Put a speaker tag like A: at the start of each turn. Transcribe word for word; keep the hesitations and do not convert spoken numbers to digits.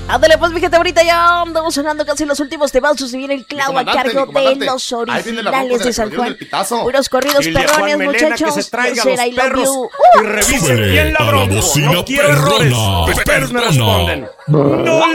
A: Ándale, pues, mi gente, ahorita ya andamos sonando casi los últimos temazos. Se viene el clavo a cargo de los originales de San Juan. Unos corridos perrones, muchachos.
B: Que se traiga
A: Yo
B: los
A: será I love
B: perros
A: you.
B: y revisen bien la bronca. No quiero errores. Los perros me responden. No